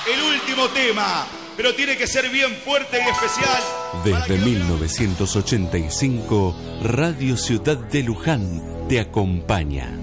el último tema, pero tiene que ser bien fuerte y especial. Desde 1985, Radio Ciudad de Luján te acompaña.